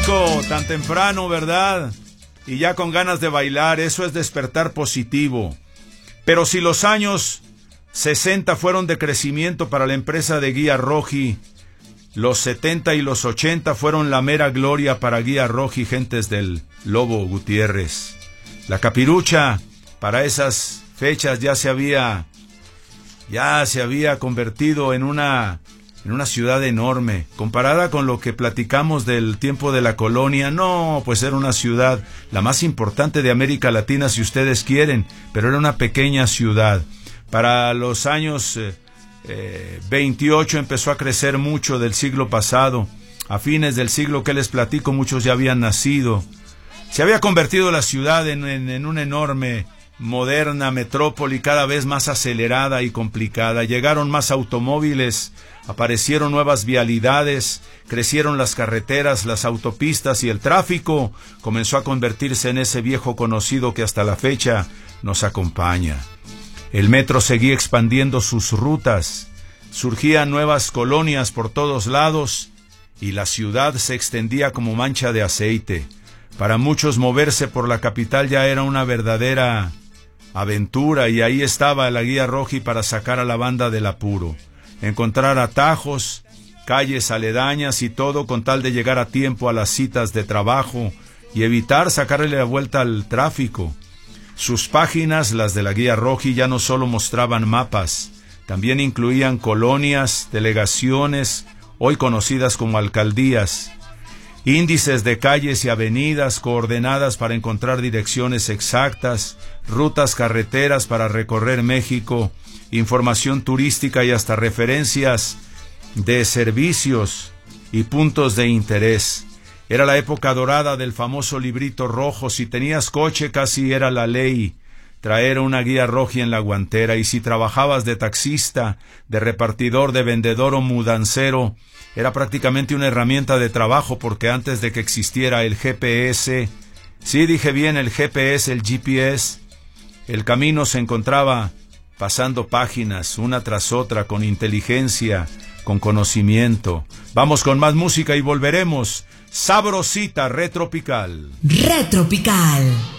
México, tan temprano, ¿verdad? Y ya con ganas de bailar, eso es despertar positivo. Pero si los años 60 fueron de crecimiento para la empresa de Guía Roji, los 70 y los 80 fueron la mera gloria para Guía Roji, gentes del Lobo Gutiérrez. La Capirucha, para esas fechas ya se había convertido en una ciudad enorme. Comparada con lo que platicamos del tiempo de la colonia, no, pues era una ciudad, la más importante de América Latina si ustedes quieren, pero era una pequeña ciudad. Para los años 28 empezó a crecer mucho del siglo pasado. A fines del siglo que les platico, muchos ya habían nacido. Se había convertido la ciudad en una enorme, moderna metrópoli, cada vez más acelerada y complicada. Llegaron más automóviles, aparecieron nuevas vialidades, crecieron las carreteras, las autopistas, y el tráfico comenzó a convertirse en ese viejo conocido que hasta la fecha nos acompaña. El metro seguía expandiendo sus rutas, surgían nuevas colonias por todos lados y la ciudad se extendía como mancha de aceite. Para muchos moverse por la capital ya era una verdadera aventura, y ahí estaba la Guía Roji para sacar a la banda del apuro, encontrar atajos, calles aledañas y todo con tal de llegar a tiempo a las citas de trabajo y evitar sacarle la vuelta al tráfico. Sus páginas, las de la Guía Roji, ya no solo mostraban mapas, también incluían colonias, delegaciones, hoy conocidas como alcaldías, índices de calles y avenidas, coordenadas para encontrar direcciones exactas, rutas carreteras para recorrer México, información turística y hasta referencias de servicios y puntos de interés. Era la época dorada del famoso librito rojo. Si tenías coche, casi era la ley traer una Guía Roji en la guantera, y si trabajabas de taxista, de repartidor, de vendedor o mudancero, era prácticamente una herramienta de trabajo, porque antes de que existiera el GPS, sí dije bien, el GPS, el GPS, el camino se encontraba pasando páginas una tras otra, con inteligencia, con conocimiento. Vamos con más música y volveremos. Sabrosita Retropical. Retropical.